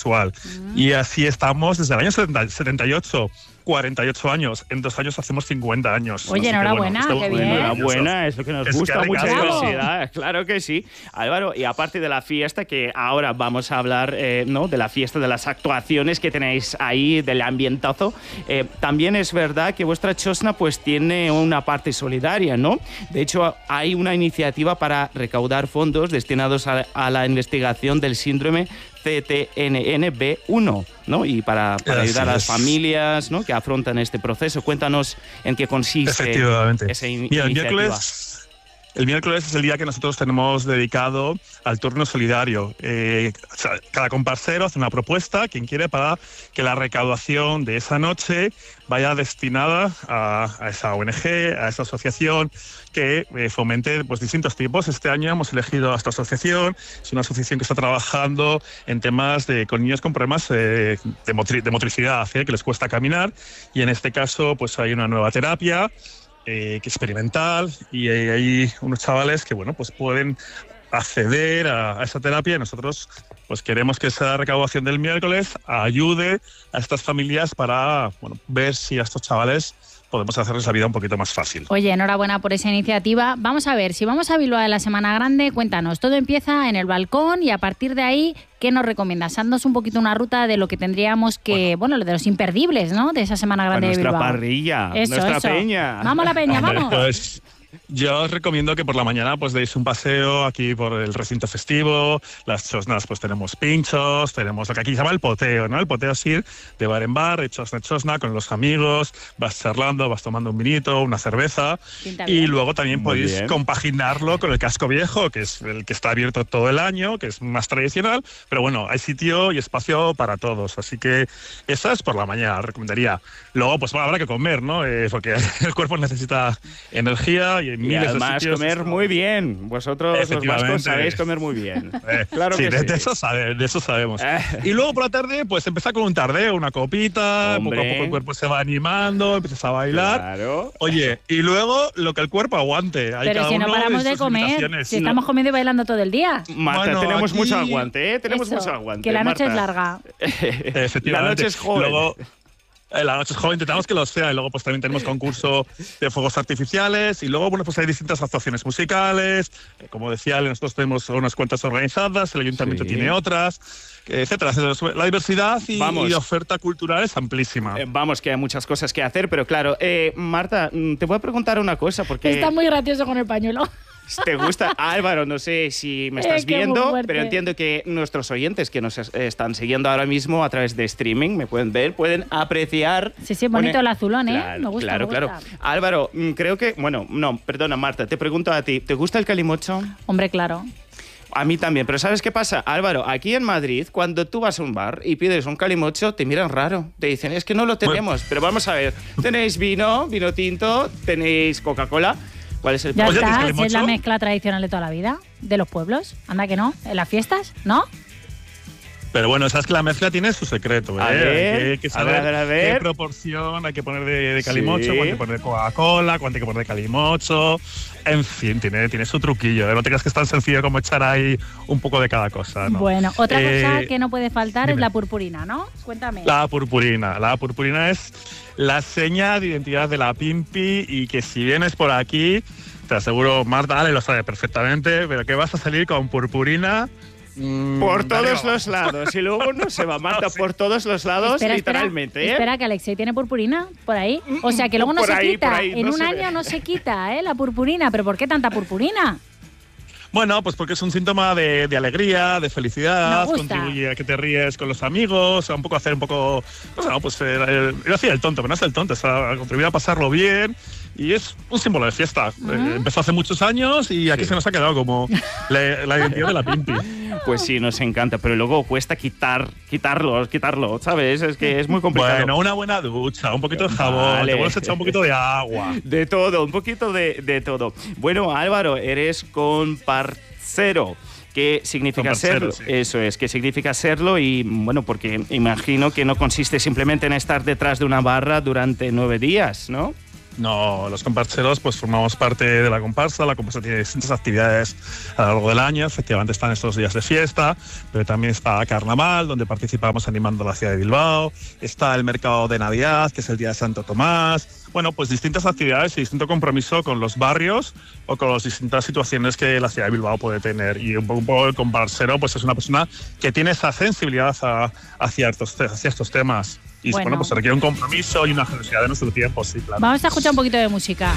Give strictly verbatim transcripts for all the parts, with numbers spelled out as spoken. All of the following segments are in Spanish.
sexual. Mm. Y así estamos desde el año setenta y ocho. cuarenta y ocho años, en dos años hacemos cincuenta años. Oye, enhorabuena, bueno, qué bien. Enhorabuena, es lo que nos es gusta, que mucha recado. diversidad, claro que sí. Álvaro, y aparte de la fiesta, que ahora vamos a hablar eh, ¿no? de la fiesta, de las actuaciones que tenéis ahí, del ambientazo, eh, también es verdad que vuestra chosna pues tiene una parte solidaria, ¿no? De hecho, hay una iniciativa para recaudar fondos destinados a, a la investigación del síndrome C T N N B uno, ¿no? Y para, para ayudar a las familias, ¿no? que afrontan este proceso. Cuéntanos en qué consiste Efectivamente. esa in Mira, el iniciativa. Miércoles, el miércoles es el día que nosotros tenemos dedicado al turno solidario. Eh, o sea, cada comparsero hace una propuesta, quien quiere, para que la recaudación de esa noche vaya destinada a, a esa O N G, a esa asociación que eh, fomente pues, distintos tipos. Este año hemos elegido a esta asociación. Es una asociación que está trabajando en temas de, con niños con problemas eh, de, motri de motricidad, eh, que les cuesta caminar. Y en este caso pues hay una nueva terapia eh, que experimental y eh, hay unos chavales que bueno pues pueden acceder a, a esa terapia. Nosotros pues queremos que esa recaudación del miércoles ayude a estas familias para bueno, ver si a estos chavales podemos hacerles la vida un poquito más fácil. Oye, enhorabuena por esa iniciativa. Vamos a ver, si vamos a Bilbao de la Semana Grande, cuéntanos, todo empieza en el balcón y a partir de ahí, ¿qué nos recomiendas? Haznos un poquito una ruta de lo que tendríamos que, bueno, bueno de los imperdibles, ¿no? De esa Semana Grande de Bilbao. Nuestra parrilla, eso, nuestra eso. peña. Vamos a la peña, Hombre, vamos. Pues yo os recomiendo que por la mañana pues deis un paseo aquí por el recinto festivo. Las chosnas pues tenemos pinchos, tenemos lo que aquí se llama el poteo, ¿no? El poteo es ir de bar en bar, de chosna en chosna, con los amigos, vas charlando, vas tomando un vinito, una cerveza. Y luego también Muy podéis bien. compaginarlo con el casco viejo, que es el que está abierto todo el año, que es más tradicional, pero bueno, hay sitio y espacio para todos, así que esa es por la mañana, recomendaría. Luego pues bueno, habrá que comer, ¿no? Eh, porque el cuerpo necesita energía y en Y miles además de sitios. comer esto. muy bien. Vosotros los Efectivamente. vascos sabéis comer muy bien. Eh, Claro sí, que de, sí. de eso sabe, de eso sabemos. Eh. Y luego por la tarde, pues empezar con un tardeo, una copita, Hombre. poco a poco el cuerpo se va animando, empiezas a bailar. Claro. Oye, y luego lo que el cuerpo aguante. Hay Pero cada si no uno paramos de sus comer, limitaciones. si estamos comiendo y bailando todo el día. Marta, Bueno, tenemos aquí- mucho aguante, ¿eh? Tenemos Eso, mucho aguante. que la noche Marta. es larga. Efectivamente. La noche es joven. Luego, eh, la noche es joven, intentamos que lo sea. Y luego pues también tenemos concurso de fuegos artificiales. Y luego, bueno, pues hay distintas actuaciones musicales. Eh, como decía, nosotros tenemos unas cuantas organizadas, el ayuntamiento Sí. tiene otras, etcétera, etcétera. La diversidad y, Vamos. y la oferta cultural es amplísima. Eh, vamos, que hay muchas cosas que hacer, pero claro, eh, Marta, mm, te voy a preguntar una cosa, porque Está muy gracioso con el pañuelo. te gusta. Álvaro, no sé si me estás Eh, qué muy viendo, fuerte. pero entiendo que nuestros oyentes que nos es- están siguiendo ahora mismo a través de streaming, me pueden ver, pueden apreciar. Sí, sí, bonito Pone- el azulón, ¿eh? Claro, Me gusta, claro, me claro. gusta. Álvaro, mm, creo que, bueno, no, perdona, Marta, te pregunto a ti, ¿te gusta el calimocho? Hombre, claro. A mí también, pero ¿sabes qué pasa? Álvaro, aquí en Madrid, cuando tú vas a un bar y pides un calimocho, te miran raro. Te dicen, es que no lo tenemos. Pero vamos a ver, tenéis vino, vino tinto, tenéis Coca-Cola. ¿Cuál es el Ya Oye, está, ¿tienes si es la calimocho? mezcla tradicional de toda la vida, de los pueblos. Anda que no, en las fiestas, ¿no? Pero bueno, sabes que la mezcla tiene su secreto, ¿eh? A ver, hay que, hay que a saber ver, a ver. qué proporción hay que poner de, de calimocho, Sí. cuánto hay que poner de Coca-Cola, cuánto hay que poner de calimocho. En fin, tiene, tiene su truquillo, ¿eh? No te creas que es tan sencillo como echar ahí un poco de cada cosa, ¿no? Bueno, otra Eh, cosa que no puede faltar es dime. la purpurina, ¿no? Cuéntame. La purpurina. La purpurina es la seña de identidad de la Pimpi y que si vienes por aquí, te aseguro, Marta Ale lo sabe perfectamente, pero que vas a salir con purpurina. mm, Por de todos arriba los abajo. lados. Y luego no se va, Marta, Sí. por todos los lados, Espera, espera, literalmente. ¿eh? espera, que Alexei tiene purpurina por ahí. O sea, que luego no Por se ahí, quita. por ahí, en no un se año ve. no se quita, ¿eh? La purpurina. ¿Pero por qué tanta purpurina? Bueno, pues porque es un síntoma de, de alegría, de felicidad, Me gusta. contribuye a que te ríes con los amigos, a un poco hacer un poco, pues, no, pues eh, eh, yo hacía el tonto, pero no es el tonto, es a contribuir a pasarlo bien y es un símbolo de fiesta. Eh, empezó hace muchos años y aquí Sí. se nos ha quedado como la, la identidad de la Pimpi. Pues sí, nos encanta, pero luego cuesta quitar, quitarlo, quitarlo, ¿sabes? Es que es muy complicado. Bueno, una buena ducha, un poquito de jabón, Vale. te puedes echar un poquito de agua. De todo, un poquito de, de todo. Bueno, Álvaro, eres comparcero. ¿Qué significa Comparsero, serlo? sí. Eso es, ¿qué significa serlo? Y bueno, porque imagino que no consiste simplemente en estar detrás de una barra durante nueve días, ¿no? No, los comparseros pues formamos parte de la comparsa. La comparsa tiene distintas actividades a lo largo del año. Efectivamente están estos días de fiesta, pero también está Carnaval, donde participamos animando la ciudad de Bilbao. Está el mercado de Navidad, que es el día de Santo Tomás. Bueno, pues distintas actividades y distinto compromiso con los barrios o con las distintas situaciones que la ciudad de Bilbao puede tener. Y un poco, un poco el comparsero pues es una persona que tiene esa sensibilidad a, hacia, estos, hacia estos temas. Y bueno. bueno, pues se requiere un compromiso y una generosidad de nuestro tiempo, sí, claro. Vamos a escuchar un poquito de música.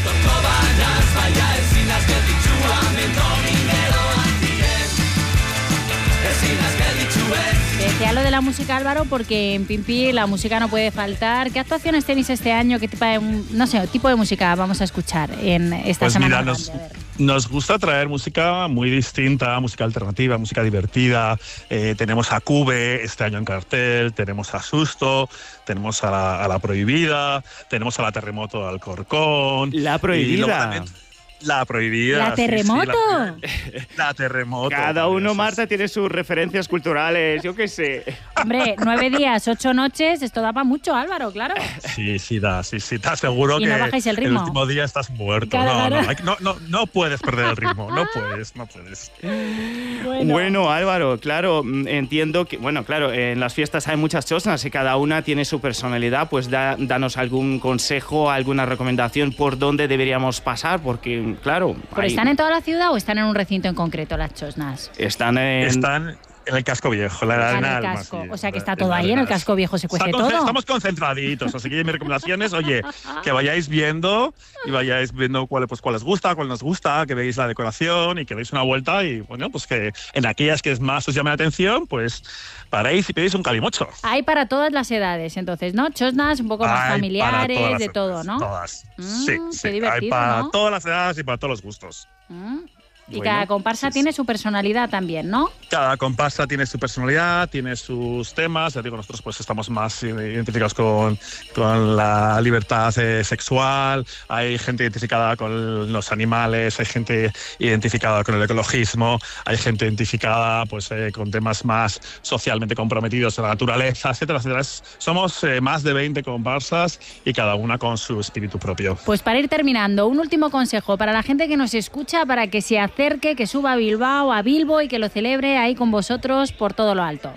Decía lo de la música, Álvaro, porque en Pimpi la música no puede faltar. ¿Qué actuaciones tenéis este año? ¿Qué tipo de, no sé, tipo de música vamos a escuchar en esta pues semana? Mira, nos, nos gusta traer música muy distinta, música alternativa, música divertida. Eh, tenemos a Cube este año en cartel, tenemos a Susto, tenemos a la, a la Prohibida, tenemos a la Terremoto de Alcorcón. La Prohibida. La Prohibida. ¿La Terremoto? Sí, sí, la, la Terremoto. Cada uno, Marta, tiene sus referencias culturales, yo qué sé. Hombre, nueve días, ocho noches, esto da para mucho, Álvaro, claro. Sí, sí da, sí, sí, te aseguro y que no bajáis el ritmo. El último día estás muerto. Claro, no, claro. No, no, no, no puedes perder el ritmo, no puedes, no puedes. Bueno. bueno, Álvaro, claro, entiendo que, bueno, claro, en las fiestas hay muchas chosnas y cada una tiene su personalidad, pues da, danos algún consejo, alguna recomendación por dónde deberíamos pasar, porque, claro... ¿Pero hay... están en toda la ciudad o están en un recinto en concreto las chosnas? Están en... Están... En el casco viejo, la en arena el Alma, casco. sí, O sea que está en todo ahí en el arenas. casco viejo, se cuece todo. Estamos concentraditos, así que mi recomendación es, oye, que vayáis viendo y vayáis viendo cuál, pues, cuál les gusta, cuál nos gusta, que veáis la decoración y que deis una vuelta y, bueno, pues que en aquellas que más os llame la atención, pues paréis y pedís un calimocho. Hay para todas las edades, entonces, ¿no? Chosnas un poco más Hay familiares, de todo, edades, ¿no? Todas, Mm, sí, qué sí. divertido, Hay para ¿no? todas las edades y para todos los gustos. Mm. Y Bueno, cada comparsa sí, tiene sí. su personalidad también, ¿no? Cada comparsa tiene su personalidad, tiene sus temas. Ya digo, nosotros pues estamos más identificados con, con la libertad eh, sexual. Hay gente identificada con los animales, hay gente identificada con el ecologismo, hay gente identificada pues eh, con temas más socialmente comprometidos con la naturaleza, etcétera, etcétera. Es, somos eh, más de veinte comparsas y cada una con su espíritu propio. Pues para ir terminando, un último consejo para la gente que nos escucha, para que se acerque, que suba a Bilbao, a Bilbo y que lo celebre ahí con vosotros por todo lo alto.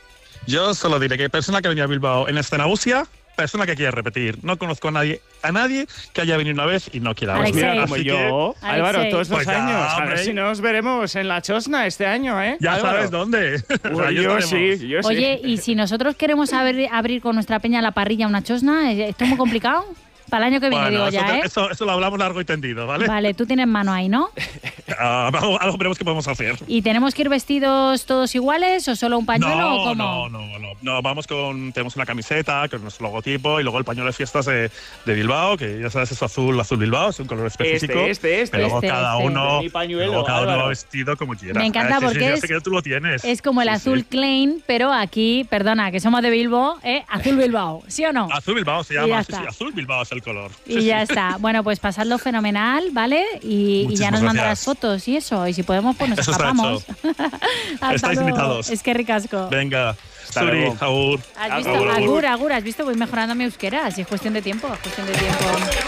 Yo solo diré que persona que venía a Bilbao en Escenabusia, persona que quiere repetir. No conozco a nadie, a nadie que haya venido una vez y no quiera Alexei. volver. Como Así yo, que, Álvaro, Alexei. todos los Pues ya, años. A ver hombre. si nos veremos en la chosna este año, ¿eh? ya Álvaro. sabes dónde. Uy, Ahí yo estaremos. sí, yo Oye, sí. y si nosotros queremos abrir, abrir con nuestra peña la parrilla una chosna, ¿esto es muy complicado? Para el año que viene, Bueno, digo eso, ya, ¿eh? eso, eso lo hablamos largo y tendido, ¿vale? Vale, tú tienes mano ahí, ¿no? Ah, algo, algo veremos que podemos hacer. ¿Y tenemos que ir vestidos todos iguales o solo un pañuelo no, o cómo? no, no, no, no. Vamos con, tenemos una camiseta con nuestro logotipo y luego el pañuelo de fiestas de, de Bilbao, que ya sabes, es azul, azul Bilbao, es un color específico. Este, este, este. Pero luego Este, cada este. uno, Mi pañuelo, luego cada uno Álvaro. va vestido como quiera. Me encanta Ah, sí, porque sí, yo es- sé que tú lo tienes. Es como el Sí, azul sí. Klein, pero aquí, perdona, que somos de Bilbo, ¿eh? Azul Bilbao, ¿sí o no? Azul Bilbao se Y ya llama, sí, está. sí, azul Bilbao es el color. Y Sí, ya sí. está. Bueno, pues pasadlo fenomenal, ¿vale? Y, y ya Muchísimas nos mandarás gracias. fotos y eso. Y si podemos, pues nos Eso está escapamos. Hasta Estáis luego. invitados. Es que ricasco. Venga, Hasta Suri, luego. agur. ¿Has visto? Agur, agur. Agur, agur, has visto, voy mejorando mi euskera. Si es cuestión de tiempo, es cuestión de tiempo.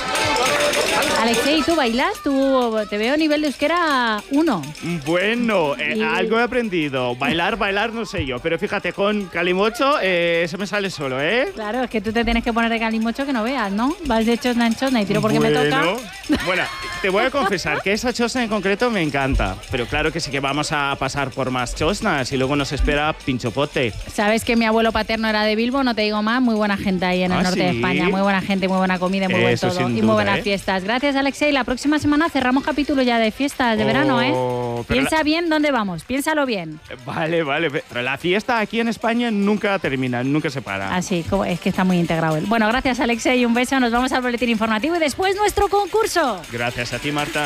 Alexei, ¿tú bailas? Tú te veo nivel de euskera uno. Bueno, eh, Y- algo he aprendido. Bailar, bailar, no sé yo. Pero fíjate, con Calimocho eh, se me sale solo, ¿eh? Claro, es que tú te tienes que poner de calimocho que no veas, ¿no? Vas de chosna en chosna y tiro porque me toca. Bueno, te voy a confesar que esa chosna en concreto me encanta. Pero claro que sí que vamos a pasar por más chosnas y luego nos espera Pinchopote. Sabes que mi abuelo paterno era de Bilbo, no te digo más, muy buena gente ahí en el ¿Ah, norte de sí? España, muy buena gente, muy buena comida, muy buen Eso todo sin y muy duda, buenas ¿eh? fiestas. Gracias, Alexei. La próxima semana cerramos capítulo ya de fiestas de verano, ¿eh? Oh, pero Piensa bien dónde vamos, piénsalo bien. la- Vale, vale. Pero la fiesta aquí en España nunca termina, nunca se para. Así, como es que está muy integrado él. Bueno, gracias, Alexei, un beso, nos vamos al boletín informativo y después nuestro concurso. Gracias a ti, Marta.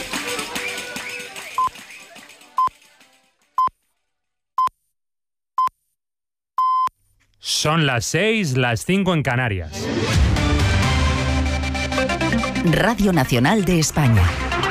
Son las seis, las cinco en Canarias. Radio Nacional de España.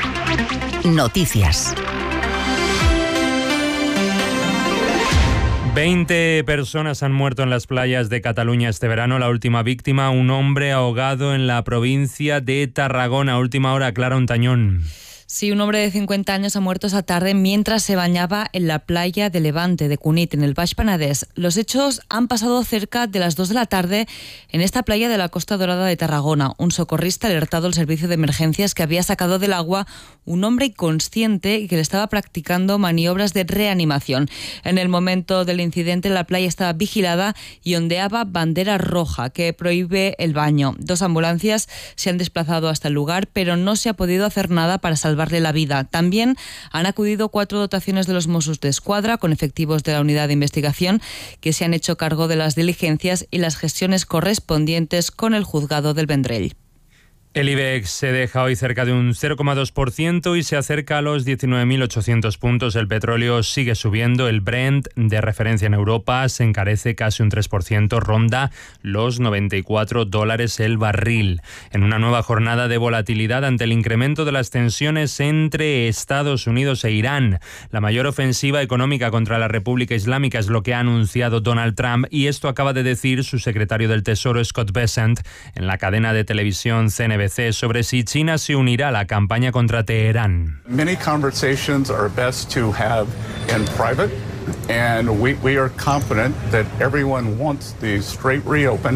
Noticias. veinte personas han muerto en las playas de Cataluña este verano. La última víctima, un hombre ahogado en la provincia de Tarragona. Última hora, Clara Ontañón. Sí, un hombre de cincuenta años ha muerto esa tarde mientras se bañaba en la playa de Levante de Cunit, en el Baix Penedès. Los hechos han pasado cerca de las dos de la tarde en esta playa de la Costa Dorada de Tarragona. Un socorrista ha alertado al servicio de emergencias que había sacado del agua un hombre inconsciente y que le estaba practicando maniobras de reanimación. En el momento del incidente, la playa estaba vigilada y ondeaba bandera roja que prohíbe el baño. Dos ambulancias se han desplazado hasta el lugar, pero no se ha podido hacer nada para salvarle la vida. También han acudido cuatro dotaciones de los Mossos de Escuadra con efectivos de la unidad de investigación que se han hecho cargo de las diligencias y las gestiones correspondientes con el juzgado del Vendrell. El IBEX se deja hoy cerca de un cero coma dos por ciento y se acerca a los diecinueve mil ochocientos puntos. El petróleo sigue subiendo. El Brent, de referencia en Europa, se encarece casi un tres por ciento, ronda los noventa y cuatro dólares el barril. En una nueva jornada de volatilidad ante el incremento de las tensiones entre Estados Unidos e Irán. La mayor ofensiva económica contra la República Islámica es lo que ha anunciado Donald Trump, y esto acaba de decir su secretario del Tesoro, Scott Bessent, en la cadena de televisión C N B C sobre si China se unirá a la campaña contra Teherán. Many conversations are best to have in private, and we, we are confident that everyone wants the Strait reopened.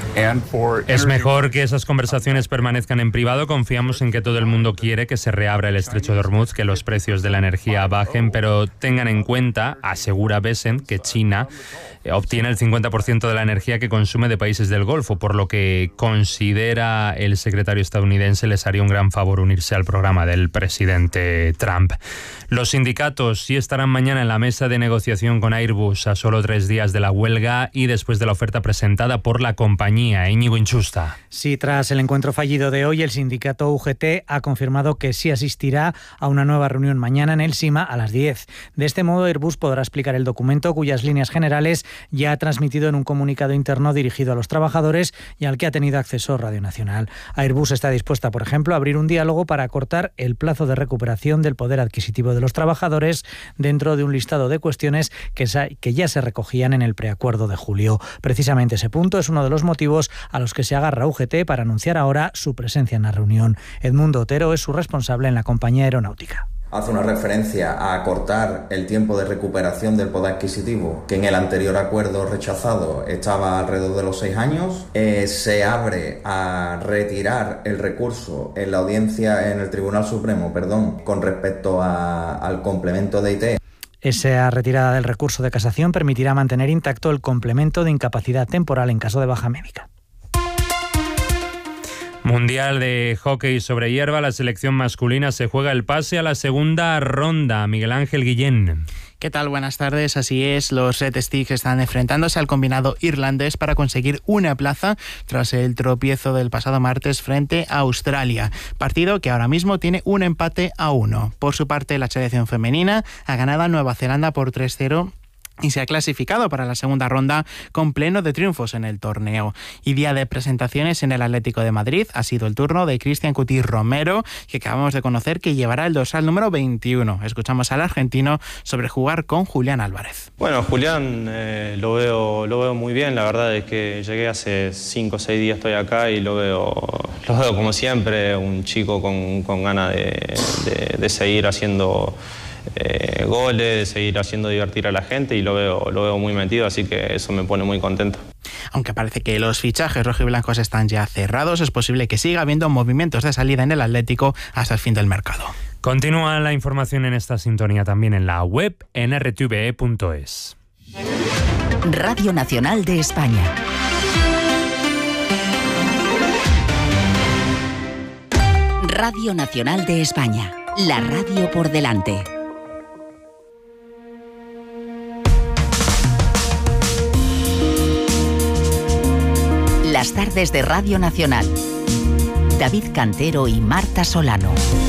Es mejor que esas conversaciones permanezcan en privado. Confiamos en que todo el mundo quiere que se reabra el estrecho de Hormuz, que los precios de la energía bajen, pero tengan en cuenta, asegura Bessent, que China obtiene el cincuenta por ciento de la energía que consume de países del Golfo, por lo que considera el secretario estadounidense les haría un gran favor unirse al programa del presidente Trump. Los sindicatos sí estarán mañana en la mesa de negociación con Airbus a solo tres días de la huelga y después de la oferta presentada por la compañía. Íñigo Inchusta. Sí, tras el encuentro fallido de hoy, el sindicato U G T ha confirmado que sí asistirá a una nueva reunión mañana en el SIMA a las diez. De este modo, Airbus podrá explicar el documento cuyas líneas generales ya ha transmitido en un comunicado interno dirigido a los trabajadores y al que ha tenido acceso Radio Nacional. Airbus está dispuesta, por ejemplo, a abrir un diálogo para acortar el plazo de recuperación del poder adquisitivo de los trabajadores dentro de un listado de cuestiones que, que ya se recogían en el preacuerdo de julio. Precisamente ese punto es uno de los motivos a los que se agarra U G T para anunciar ahora su presencia en la reunión. Edmundo Otero es su responsable en la compañía aeronáutica. Hace una referencia a acortar el tiempo de recuperación del poder adquisitivo, que en el anterior acuerdo rechazado estaba alrededor de los seis años. Eh, se abre a retirar el recurso en la audiencia, en el Tribunal Supremo, perdón, con respecto a, al complemento de I T. Esa retirada del recurso de casación permitirá mantener intacto el complemento de incapacidad temporal en caso de baja médica. Mundial de hockey sobre hierba, la selección masculina se juega el pase a la segunda ronda. Miguel Ángel Guillén. ¿Qué tal? Buenas tardes. Así es, los Red Sticks están enfrentándose al combinado irlandés para conseguir una plaza tras el tropiezo del pasado martes frente a Australia. Partido que ahora mismo tiene un empate a uno. Por su parte, la selección femenina ha ganado a Nueva Zelanda por tres cero y se ha clasificado para la segunda ronda con pleno de triunfos en el torneo. Y día de presentaciones en el Atlético de Madrid ha sido el turno de Cristian Cuti Romero, que acabamos de conocer que llevará el dorsal número veintiuno. Escuchamos al argentino sobre jugar con Julián Álvarez. Bueno, Julián eh, lo veo lo veo muy bien. La verdad es que llegué hace cinco o seis días, estoy acá y lo veo, lo veo como siempre, un chico con, con ganas de, de, de seguir haciendo Eh, goles, de seguir haciendo divertir a la gente, y lo veo, lo veo muy metido, así que eso me pone muy contento. Aunque parece que los fichajes rojiblancos están ya cerrados, es posible que siga habiendo movimientos de salida en el Atlético hasta el fin del mercado. Continúa la información en esta sintonía también en la web en r t v e punto es. Radio Nacional de España. Radio Nacional de España. La radio por delante. Las tardes de Radio Nacional. David Cantero y Marta Solano.